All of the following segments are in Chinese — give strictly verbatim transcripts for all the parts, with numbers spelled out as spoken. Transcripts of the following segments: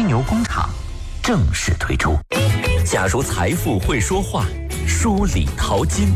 犀牛工厂正式推出。假如财富会说话，说理淘金。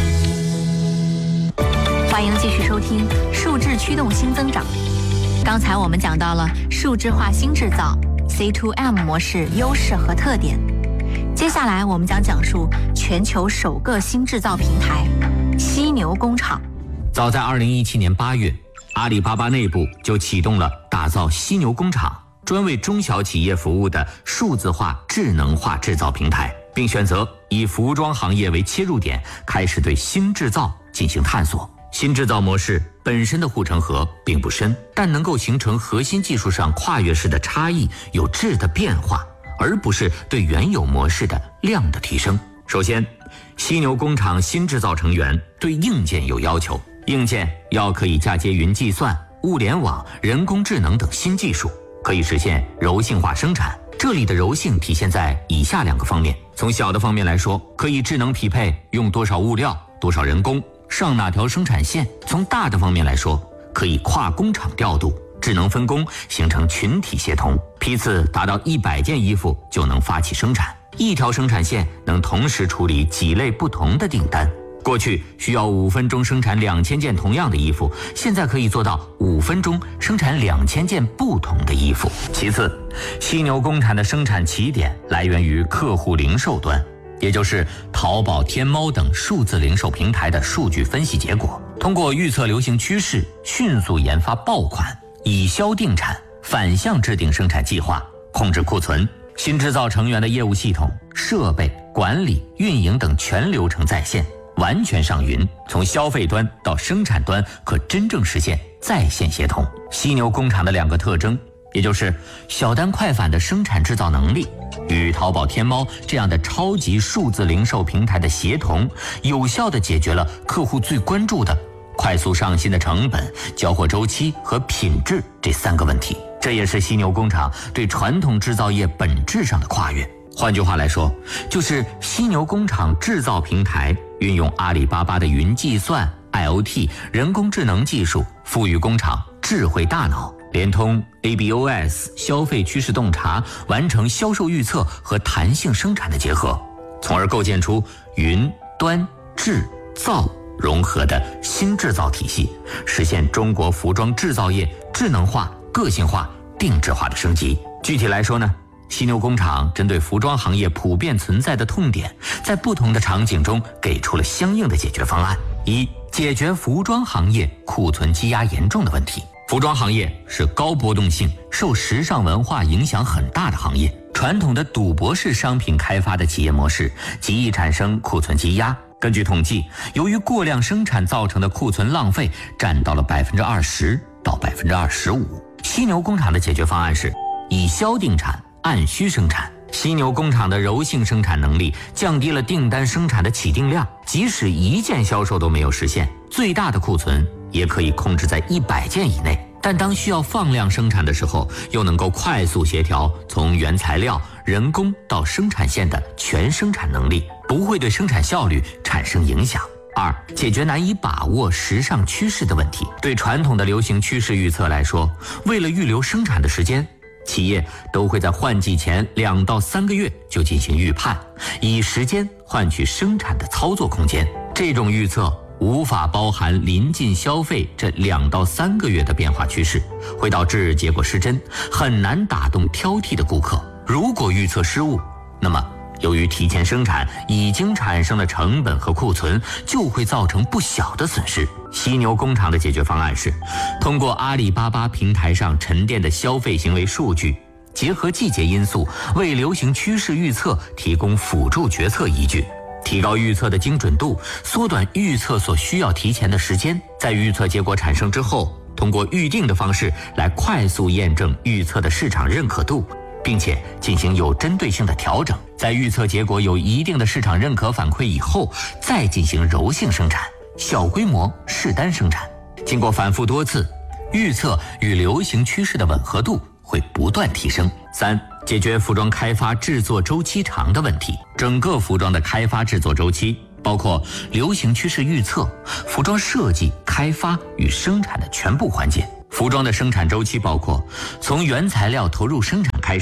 欢迎继续收听数字驱动新增长。刚才我们讲到了数字化新制造 C to M 模式优势和特点，接下来我们将讲述全球首个新制造平台犀牛工厂。 早在二零一七年八月，阿里巴巴内部就启动了打造犀牛工厂，专为中小企业服务的数字化智能化制造平台，并选择以服装行业为切入点，开始对新制造进行探索。新制造模式本身的护城河并不深，但能够形成核心技术上跨越式的差异，有质的变化，而不是对原有模式的量的提升。首先，犀牛工厂新制造成员对硬件有要求，硬件要可以嫁接云计算、物联网、人工智能等新技术，可以实现柔性化生产。这里的柔性体现在以下两个方面。从小的方面来说，可以智能匹配用多少物料、多少人工，上哪条生产线；从大的方面来说，可以跨工厂调度，智能分工，形成群体协同，批次达到一百件衣服就能发起生产，一条生产线能同时处理几类不同的订单。过去需要五分钟生产两千件同样的衣服，现在可以做到五分钟生产两千件不同的衣服。其次，犀牛工厂的生产起点来源于客户零售端，也就是淘宝、天猫等数字零售平台的数据分析结果，通过预测流行趋势，迅速研发爆款，以销定产，反向制定生产计划，控制库存。新制造成员的业务系统、设备、管理、运营等全流程在线，完全上云，从消费端到生产端可真正实现在线协同。犀牛工厂的两个特征，也就是小单快返的生产制造能力与淘宝、天猫这样的超级数字零售平台的协同，有效地解决了客户最关注的快速上新的成本、交货周期和品质这三个问题。这也是犀牛工厂对传统制造业本质上的跨越。换句话来说，就是犀牛工厂制造平台运用阿里巴巴的云计算、I O T、人工智能技术，赋予工厂智慧大脑，连通 A B O S 消费趋势洞察，完成销售预测和弹性生产的结合，从而构建出云、端、制、造融合的新制造体系，实现中国服装制造业智能化、个性化、定制化的升级。具体来说呢，犀牛工厂针对服装行业普遍存在的痛点，在不同的场景中给出了相应的解决方案。一、解决服装行业库存积压严重的问题。服装行业是高波动性、受时尚文化影响很大的行业，传统的赌博式商品开发的企业模式极易产生库存积压。根据统计，由于过量生产造成的库存浪费占到了百分之二十到百分之二十五。犀牛工厂的解决方案是以销定产，按需生产。犀牛工厂的柔性生产能力降低了订单生产的起订量，即使一件销售都没有实现，最大的库存也可以控制在一百件以内。但当需要放量生产的时候，又能够快速协调从原材料、人工到生产线的全生产能力，不会对生产效率产生影响。二、解决难以把握时尚趋势的问题。对传统的流行趋势预测来说，为了预留生产的时间，企业都会在换季前两到三个月就进行预判，以时间换取生产的操作空间。这种预测无法包含临近消费这两到三个月的变化趋势，会导致结果失真，很难打动挑剔的顾客。如果预测失误，那么由于提前生产已经产生了成本和库存，就会造成不小的损失。犀牛工厂的解决方案是通过阿里巴巴平台上沉淀的消费行为数据，结合季节因素，为流行趋势预测提供辅助决策依据，提高预测的精准度，缩短预测所需要提前的时间。在预测结果产生之后，通过预定的方式来快速验证预测的市场认可度，并且进行有针对性的调整。在预测结果有一定的市场认可反馈以后，再进行柔性生产，小规模试单生产。经过反复多次，预测与流行趋势的吻合度会不断提升。三、解决服装开发制作周期长的问题。整个服装的开发制作周期包括流行趋势预测、服装设计、开发与生产的全部环节。服装的生产周期包括从原材料投入生产开始，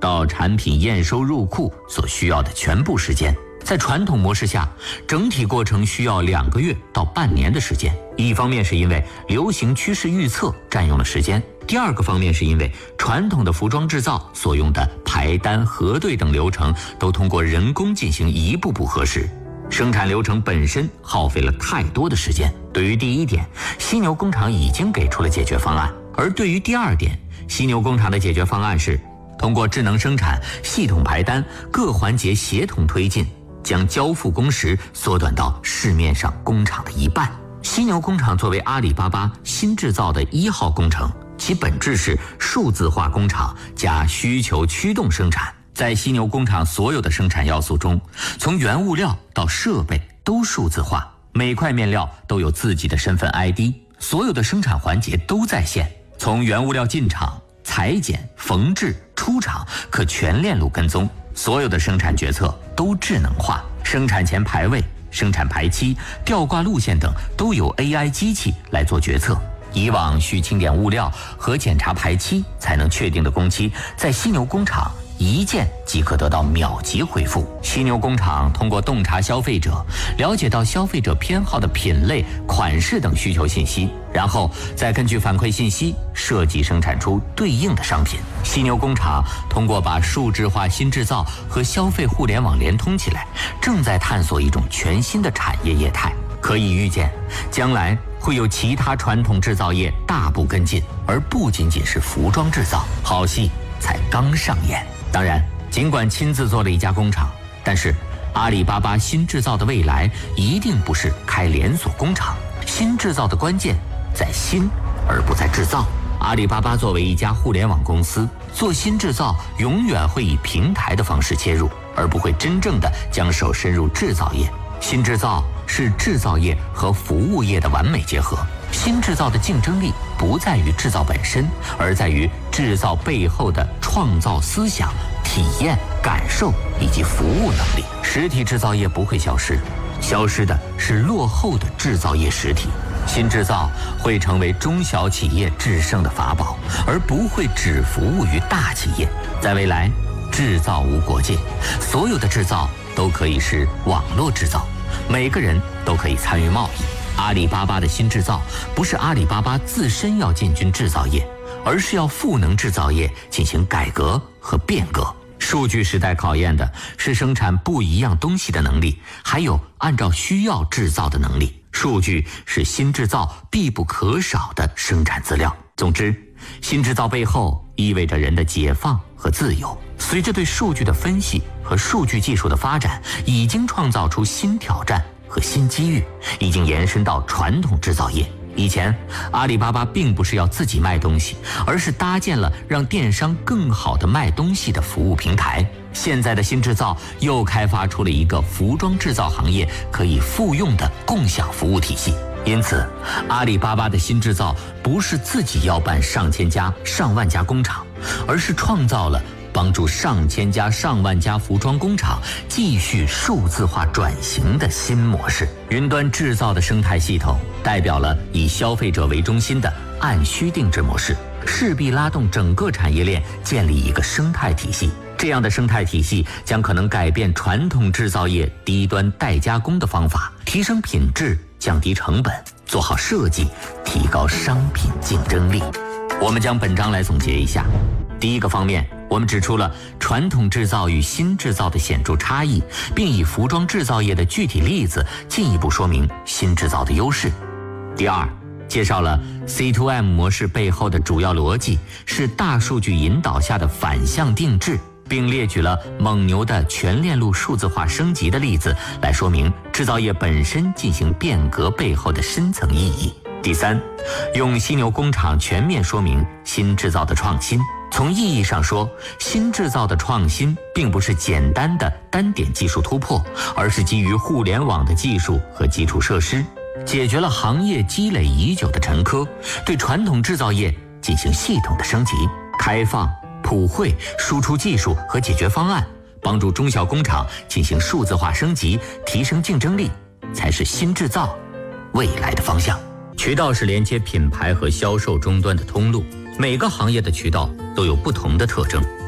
到产品验收入库所需要的全部时间。在传统模式下，整体过程需要两个月到半年的时间。一方面是因为流行趋势预测占用了时间，第二个方面是因为传统的服装制造所用的排单、核对等流程都通过人工进行一步步核实，生产流程本身耗费了太多的时间。对于第一点，犀牛工厂已经给出了解决方案，而对于第二点，犀牛工厂的解决方案是通过智能生产、系统排单、各环节协同推进，将交付工时缩短到市面上工厂的一半。犀牛工厂作为阿里巴巴新制造的一号工程，其本质是数字化工厂加需求驱动生产。在犀牛工厂所有的生产要素中，从原物料到设备都数字化，每块面料都有自己的身份 I D， 所有的生产环节都在线，从原物料进厂、裁剪、缝制、出厂可全链路跟踪，所有的生产决策都智能化，生产前排位、生产排期、吊挂路线等都由 A I 机器来做决策。以往需清点物料和检查排期才能确定的工期，在犀牛工厂一键即可得到秒级回复。犀牛工厂通过洞察消费者，了解到消费者偏好的品类、款式等需求信息，然后再根据反馈信息设计生产出对应的商品。犀牛工厂通过把数字化新制造和消费互联网联通起来，正在探索一种全新的产业业态。可以预见，将来会有其他传统制造业大步跟进，而不仅仅是服装制造。好戏才刚上演。当然，尽管亲自做了一家工厂，但是阿里巴巴新制造的未来一定不是开连锁工厂。新制造的关键在新，而不在制造。阿里巴巴作为一家互联网公司，做新制造永远会以平台的方式切入，而不会真正的将手伸入制造业。新制造是制造业和服务业的完美结合。新制造的竞争力不在于制造本身，而在于制造背后的创造思想、体验、感受以及服务能力。实体制造业不会消失，消失的是落后的制造业实体。新制造会成为中小企业制胜的法宝，而不会只服务于大企业。在未来，制造无国界，所有的制造都可以是网络制造，每个人都可以参与贸易。阿里巴巴的新制造不是阿里巴巴自身要进军制造业，而是要赋能制造业进行改革和变革。数据时代考验的是生产不一样东西的能力，还有按照需要制造的能力。数据是新制造必不可少的生产资料。总之，新制造背后意味着人的解放和自由。随着对数据的分析和数据技术的发展，已经创造出新挑战和新机遇，已经延伸到传统制造业。以前，阿里巴巴并不是要自己卖东西，而是搭建了让电商更好的卖东西的服务平台。现在的新制造又开发出了一个服装制造行业可以复用的共享服务体系。因此，阿里巴巴的新制造不是自己要办上千家、上万家工厂，而是创造了帮助上千家、上万家服装工厂继续数字化转型的新模式。云端制造的生态系统代表了以消费者为中心的按需定制模式，势必拉动整个产业链建立一个生态体系。这样的生态体系将可能改变传统制造业低端代加工的方法，提升品质，降低成本，做好设计，提高商品竞争力。我们将本章来总结一下。第一个方面，我们指出了传统制造与新制造的显著差异，并以服装制造业的具体例子进一步说明新制造的优势。第二，介绍了 C to M 模式背后的主要逻辑是大数据引导下的反向定制，并列举了蒙牛的全链路数字化升级的例子，来说明制造业本身进行变革背后的深层意义。第三，用犀牛工厂全面说明新制造的创新。从意义上说，新制造的创新并不是简单的单点技术突破，而是基于互联网的技术和基础设施，解决了行业积累已久的沉疴，对传统制造业进行系统的升级、开放、普惠，输出技术和解决方案，帮助中小工厂进行数字化升级，提升竞争力，才是新制造未来的方向。渠道是连接品牌和销售终端的通路，每个行业的渠道都有不同的特征，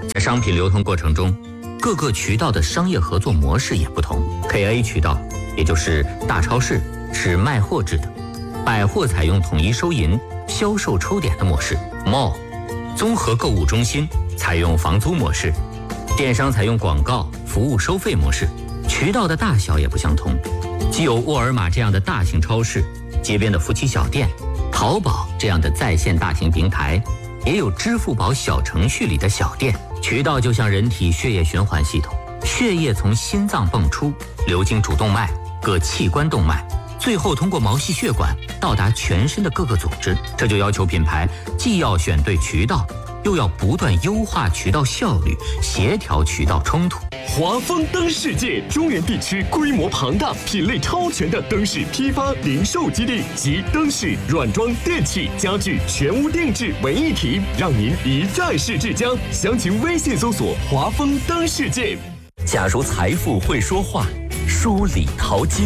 在商品流通过程中，各个渠道的商业合作模式也不同。K A 渠道，也就是大超市，是卖货制的；百货采用统一收银、销售抽点的模式 ；Mall， 综合购物中心采用房租模式；电商采用广告、服务收费模式。渠道的大小也不相同，既有沃尔玛这样的大型超市，街边的夫妻小店，淘宝这样的在线大型平台，也有支付宝小程序里的小店。渠道就像人体血液循环系统，血液从心脏泵出，流经主动脉、各器官动脉，最后通过毛细血管到达全身的各个组织。这就要求品牌既要选对渠道，又要不断优化渠道效率，协调渠道冲突。 华丰灯世界中原地区规模庞大、品类超全的灯饰批发零售基地，集灯饰、软装、电器、家具全屋定制为一体，让您一站式至家。详情微信搜索“华丰灯世界”。 假如财富会说话，梳理淘金。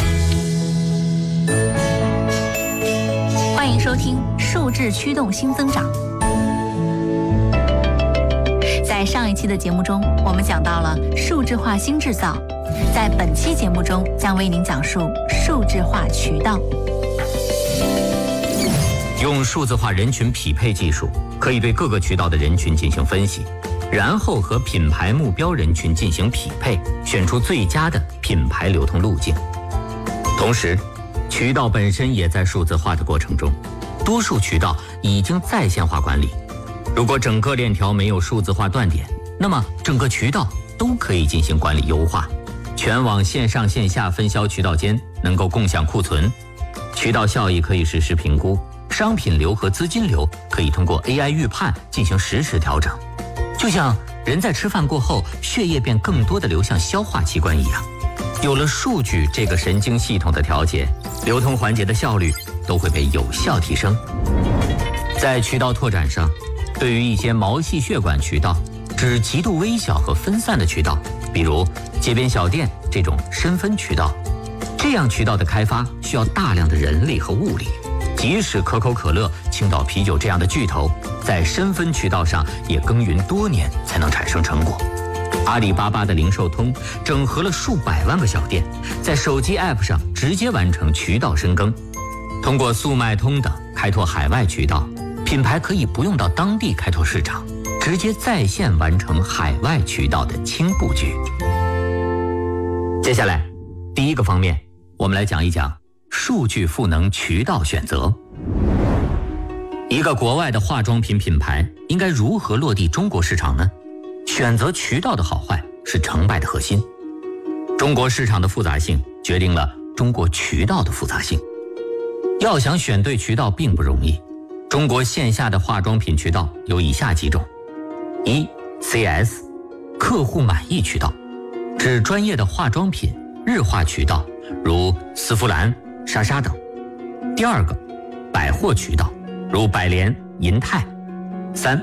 欢迎收听数字驱动新增长。在上一期的节目中，我们讲到了数字化新制造，在本期节目中将为您讲述数字化渠道。 用数字化人群匹配技术，可以对各个渠道的人群进行分析，然后和品牌目标人群进行匹配，选出最佳的品牌流通路径。同时，渠道本身也在数字化的过程中，多数渠道已经在线化管理。如果整个链条没有数字化断点，那么整个渠道都可以进行管理优化。全网线上线下分销渠道间能够共享库存，渠道效益可以实时评估，商品流和资金流可以通过 A I 预判进行实时调整。就像人在吃饭过后，血液便更多的流向消化器官一样，有了数据这个神经系统的调节，流通环节的效率都会被有效提升。在渠道拓展上，对于一些毛细血管渠道，指极度微小和分散的渠道，比如街边小店这种深分渠道，这样渠道的开发需要大量的人力和物力。即使可口可乐、青岛啤酒这样的巨头，在深分渠道上也耕耘多年才能产生成果。阿里巴巴的零售通整合了数百万个小店，在手机 App 上直接完成渠道深耕。通过速卖通等开拓海外渠道，品牌可以不用到当地开拓市场，直接在线完成海外渠道的轻布局。接下来，第一个方面，我们来讲一讲数据赋能渠道选择。一个国外的化妆品品牌应该如何落地中国市场呢？选择渠道的好坏是成败的核心。中国市场的复杂性决定了中国渠道的复杂性。要想选对渠道并不容易。中国线下的化妆品渠道有以下几种：一 C S 客户满意渠道，指专业的化妆品日化渠道，如丝芙兰、莎莎等。第二个，百货渠道，如百联、银泰。三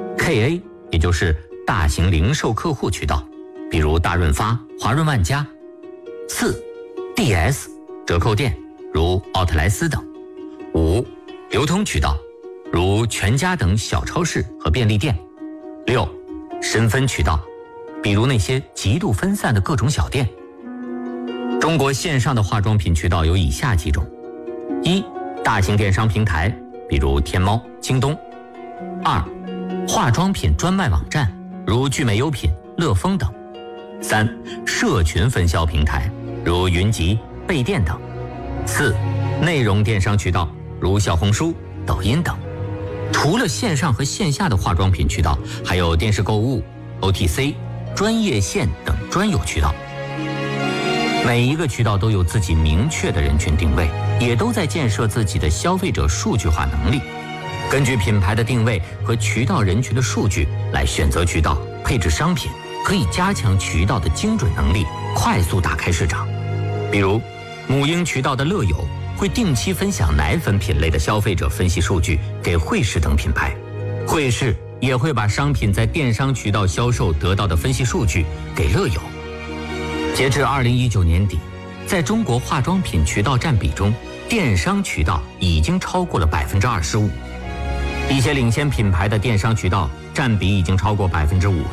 K A 也就是大型零售客户渠道，比如大润发、华润万家。四 D S 折扣店，如奥特莱斯等。五流通渠道，如全家等小超市和便利店。六深分渠道，比如那些极度分散的各种小店。中国线上的化妆品渠道有以下几种：一大型电商平台，比如天猫、京东。二化妆品专卖网站，如聚美优品、乐蜂等。三社群分销平台，如云集、贝店等。四内容电商渠道，如小红书、抖音等。除了线上和线下的化妆品渠道，还有电视购物、O T C、专业线等专有渠道。每一个渠道都有自己明确的人群定位，也都在建设自己的消费者数据化能力。根据品牌的定位和渠道人群的数据来选择渠道、配置商品，可以加强渠道的精准能力，快速打开市场。比如母婴渠道的乐友会定期分享奶粉品类的消费者分析数据给惠氏等品牌，惠氏也会把商品在电商渠道销售得到的分析数据给乐友。截至二零一九年底，在中国化妆品渠道占比中，电商渠道已经超过了百分之二十五。 一些领先品牌的电商渠道占比已经超过百分之五